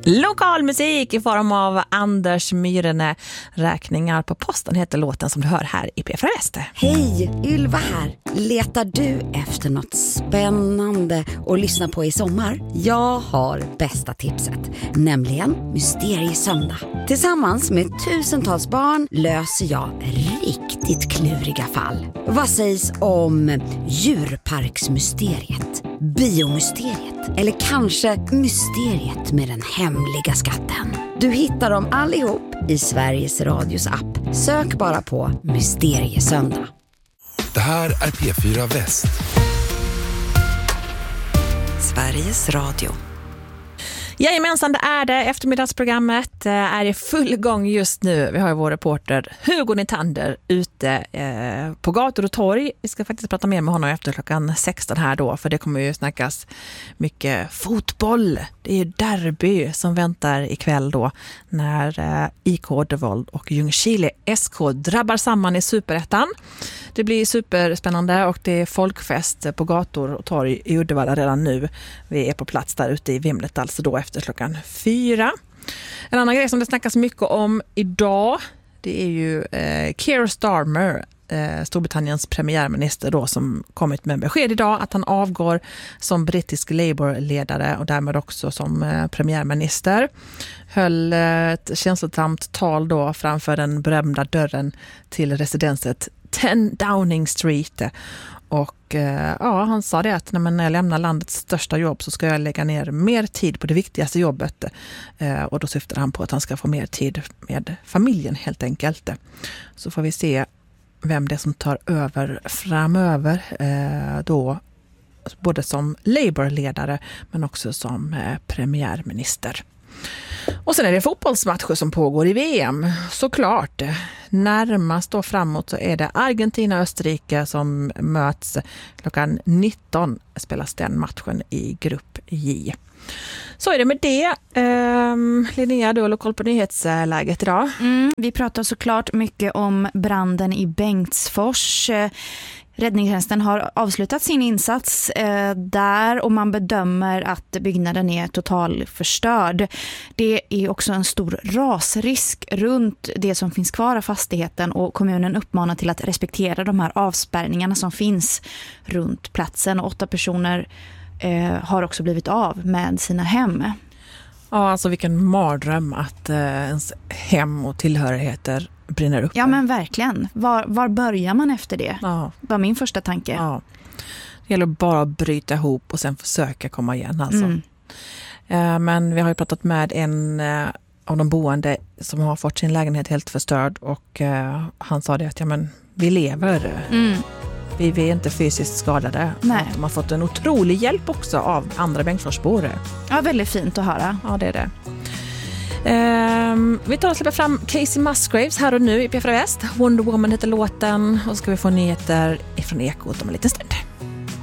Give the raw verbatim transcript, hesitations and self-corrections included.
Lokal musik i form av Anders Myrene. Räkningar på posten heter låten som du hör här i P fyra Väst. Hej, Ylva här. Letar du efter något spännande att lyssna på i sommar? Jag har bästa tipset, nämligen Mysteriesöndag. Tillsammans med tusentals barn löser jag riktigt kluriga fall. Vad sägs om djurparksmysteriet, biomysteriet eller kanske mysteriet med den hemliga skatten? Du hittar dem allihop i Sveriges Radios app. Sök bara på Mysteriesöndag. Det här är P fyra Väst. Sveriges Radio. Jajamensan, det är det. Eftermiddagsprogrammet är i full gång just nu. Vi har ju vår reporter Hugo Nytander ute eh, på gator och torg. Vi ska faktiskt prata mer med honom efter klockan sexton här då, för det kommer ju snackas mycket fotboll. Det är ju derby som väntar ikväll då när eh, I K Oddevold och Ljungskile S K drabbar samman i Superettan. Det blir superspännande och det är folkfest på gator och torg i Uddevalla redan nu. Vi är på plats där ute i vimlet, alltså då efter klockan fyra. En annan grej som det snackas mycket om idag, det är ju eh, Keir Starmer, eh, Storbritanniens premiärminister då, som kommit med besked idag att han avgår som brittisk Labour-ledare och därmed också som eh, premiärminister. Höll eh, ett känslosamt tal då framför den berömda dörren till residenset tio Downing Street. Och eh, ja, han sa det att när jag lämnar landets största jobb så ska jag lägga ner mer tid på det viktigaste jobbet. Eh, och då syftar han på att han ska få mer tid med familjen helt enkelt. Så får vi se vem det är som tar över framöver eh, då, både som Labour-ledare men också som eh, premiärminister. Och sen är det fotbollsmatcher som pågår i V M, såklart. Närmast då framåt så är det Argentina och Österrike som möts klockan nitton, spelas den matchen i grupp J. Så är det med det. Um, Linnea, du har koll på nyhetsläget idag. Mm, vi pratar såklart mycket om branden i Bengtsfors. Räddningstjänsten har avslutat sin insats eh, där och man bedömer att byggnaden är totalförstörd. Det är också en stor rasrisk runt det som finns kvar av fastigheten och kommunen uppmanar till att respektera de här avspärrningarna som finns runt platsen. Och åtta personer eh, har också blivit av med sina hem. Ja, alltså vilken mardröm att eh, ens hem och tillhörigheter brinner upp. Ja, men verkligen. Var, var börjar man efter det? Ja. Var min första tanke. Ja. Det gäller bara att bryta ihop och sen försöka komma igen. Alltså. Mm. Eh, men vi har ju pratat med en eh, av de boende som har fått sin lägenhet helt förstörd och eh, han sa det att ja, men vi lever. Mm. Vi, vi är inte fysiskt skadade. Nej. De har fått en otrolig hjälp också av andra Bengtsforsbor. Ja, väldigt fint att höra. Ja, det är det. Um, vi tar och släpper fram Casey Musgraves här och nu i P fyra Väst. Wonder Woman heter låten och så ska vi få nyheter ifrån Ekot om en liten stund.